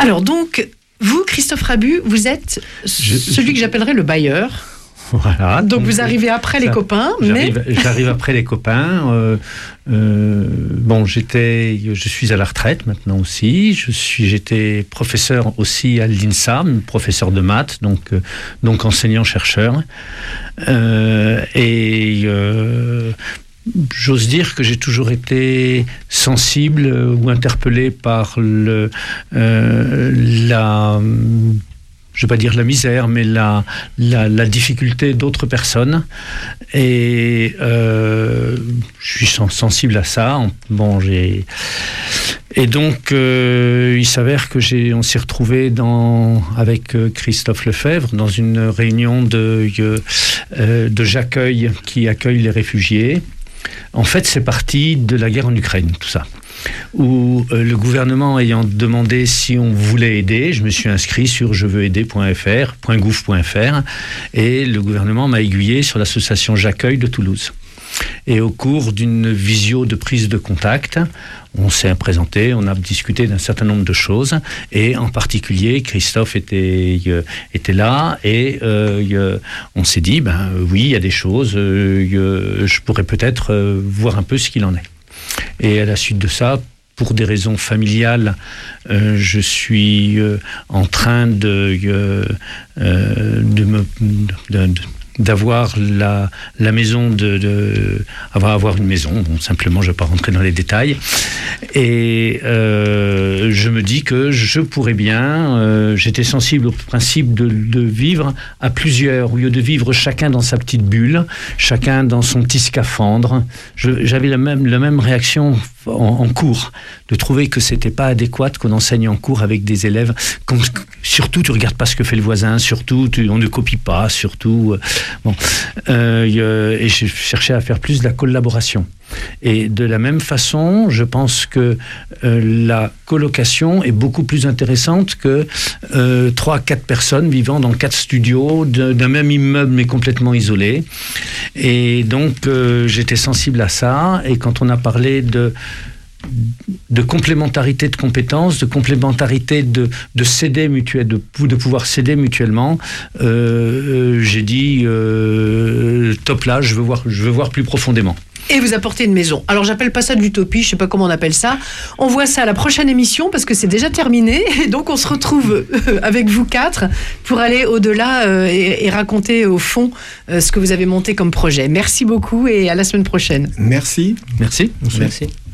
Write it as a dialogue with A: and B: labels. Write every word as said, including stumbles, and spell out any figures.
A: Alors donc, vous, Christophe Rabu, vous êtes
B: je,
A: celui
B: je...
A: que j'appellerais le bailleur.
B: Voilà.
A: Donc, donc vous arrivez après ça, les copains,
B: j'arrive,
A: mais...
B: J'arrive après les copains. Euh, euh, bon, j'étais, je suis à la retraite maintenant aussi. Je suis, j'étais professeur aussi à l'INSA, professeur de maths, donc, euh, donc enseignant-chercheur. Euh, et... Euh, J'ose dire que j'ai toujours été sensible ou interpellé par le, euh, la, je ne vais pas dire la misère, mais la, la, la difficulté d'autres personnes. Et euh, je suis sensible à ça. Bon, j'ai... Et donc, euh, il s'avère que j'ai, on s'est retrouvé dans, avec Christophe Lefebvre dans une réunion de, euh, de j'accueille qui accueille les réfugiés. En fait, c'est parti de la guerre en Ukraine, tout ça. Où euh, le gouvernement ayant demandé si on voulait aider, je me suis inscrit sur je veux aider point f r, .gouv point f r, et le gouvernement m'a aiguillé sur l'association J'accueille de Toulouse. Et au cours d'une visio de prise de contact, on s'est présenté, on a discuté d'un certain nombre de choses, et en particulier, Christophe était, euh, était là, et euh, on s'est dit, ben oui, il y a des choses, euh, je pourrais peut-être euh, voir un peu ce qu'il en est. Et à la suite de ça, pour des raisons familiales, euh, je suis euh, en train de, euh, euh, de me... De, de, d'avoir la, la maison, de, de avoir, avoir une maison, bon, simplement je ne vais pas rentrer dans les détails, et euh, je me dis que je pourrais bien, euh, j'étais sensible au principe de, de vivre à plusieurs, au lieu de vivre chacun dans sa petite bulle, chacun dans son petit scaphandre. Je, j'avais la même, la même réaction en, en cours, de trouver que c'était pas adéquat qu'on enseigne en cours avec des élèves, surtout tu regardes pas ce que fait le voisin, surtout tu, on ne copie pas, surtout... Euh, Bon, euh, et je cherchais à faire plus de la collaboration. Et de la même façon, je pense que euh, la colocation est beaucoup plus intéressante que euh, trois, quatre personnes vivant dans quatre studios de, d'un même immeuble mais complètement isolés. Et donc, euh, j'étais sensible à ça. Et quand on a parlé de de complémentarité de compétences, de complémentarité de, de s'aider mutuellement, de, de pouvoir s'aider mutuellement, euh, j'ai dit euh, top là, je veux voir, je veux voir plus profondément.
A: Et vous apportez une maison. Alors, j'appelle pas ça de l'utopie, je sais pas comment on appelle ça. On voit ça à la prochaine émission parce que c'est déjà terminé. Et donc, on se retrouve avec vous quatre pour aller au-delà euh, et, et raconter au fond euh, ce que vous avez monté comme projet. Merci beaucoup et à la semaine prochaine.
C: Merci.
B: Merci.
C: Merci.
B: Merci.